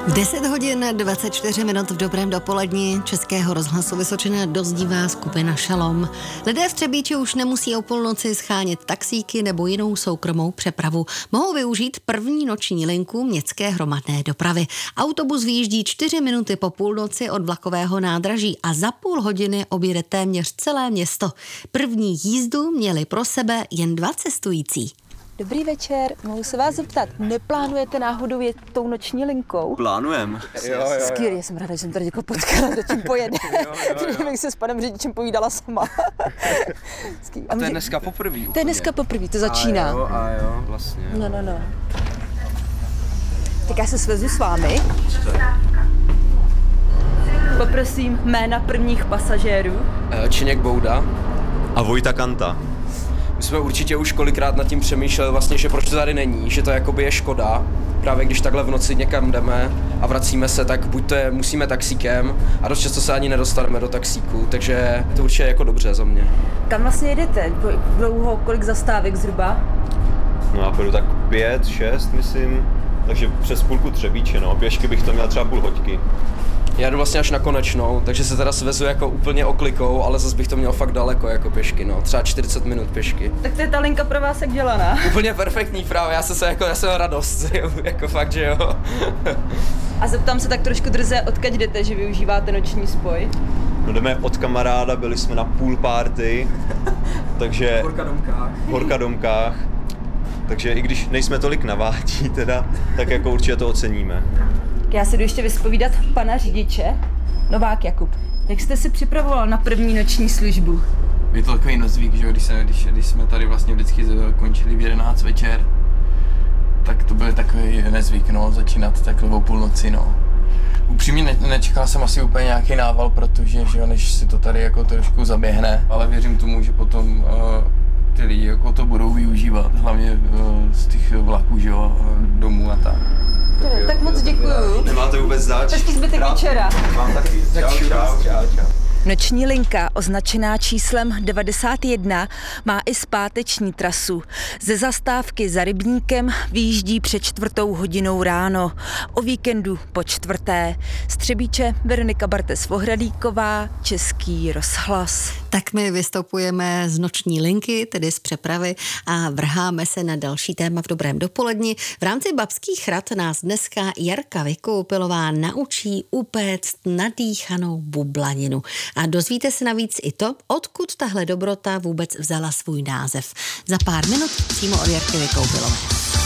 10 hodin 24 minut v dobrém dopoledni Českého rozhlasu Vysočina dozdívá skupina Šalom. Lidé v Třebíči už nemusí o půlnoci schánět taxíky nebo jinou soukromou přepravu. Mohou využít první noční linku městské hromadné dopravy. Autobus vyjíždí 4 minuty po půlnoci od vlakového nádraží a za půl hodiny objede téměř celé město. První jízdu měli pro sebe jen 2 cestující. Dobrý večer, mohu se vás zeptat, neplánujete náhodou jet tou noční linkou? Plánujem. Skvělý, jsem ráda, že jsem tady někoho potkala, do čím pojede. Protože bych se s panem řidičem povídala sama. A to je dneska poprvé. To je dneska poprvé, to začíná. A jo, vlastně. No. Tak já se svezu s vámi. Poprosím jména prvních pasažérů. Činěk Bouda. A Vojta Kanta. My jsme určitě už kolikrát nad tím přemýšleli vlastně, že proč to tady není, že to jakoby je škoda. Právě když takhle v noci někam jdeme a vracíme se, tak buď to musíme taxíkem a dost často se ani nedostaneme do taxíku, takže to určitě je jako dobře za mě. Kam vlastně jedete? Dlouho, kolik zastávek zhruba? No já půjdu tak 5, 6, myslím, takže přes půlku Třebíče, no, pěšky bych to měl třeba půl hoďky. Já jdu vlastně až na Konečnou, takže se teda svezu jako úplně oklikou, ale zase bych to měl fakt daleko jako pěšky, no, třeba 40 minut pěšky. Tak to je ta linka pro vás jak dělaná. Úplně perfektní právě, já jsem radost, jako fakt, že jo. A zeptám se tak trošku drze, odkud jdete, že využíváte noční spoj? No jdeme od kamaráda, byli jsme na pool party, takže... V Horka Domkách. Takže i když nejsme tolik navádí teda, tak jako určitě to oceníme. Já si jdu ještě vyspovídat pana řidiče. Novák Jakub. Jak jste si připravoval na první noční službu? Je to takový nezvyk, že když jsme tady vlastně vždycky končili v 11 večer, tak to byl takový nezvyk, no, začínat takhle o půlnoci, no. Upřímně nečekal jsem asi úplně nějaký nával, protože že než si to tady jako trošku zaběhne, ale věřím tomu, že potom ty lidi jako to budou využívat, hlavně z těch vlaků, že jo, domů a tak. Tak moc děkuju. Nemáte vůbec zač? Hezký zbytek večera. Mám taky. Čau. Noční linka, označená číslem 91, má i zpáteční trasu. Ze zastávky za Rybníkem vyjíždí před 4:00 ráno. O víkendu po 4:00. Z Třebíče Veronika Bartes-Vohradíková, Český rozhlas. Tak my vystupujeme z noční linky, tedy z přepravy a vrháme se na další téma v dobrém dopoledni. V rámci Babských rad nás dneska Jarka Vykoupilová naučí upéct nadýchanou bublaninu. A dozvíte se navíc i to, odkud tahle dobrota vůbec vzala svůj název. Za pár minut přímo od Jarky Vykoupilové.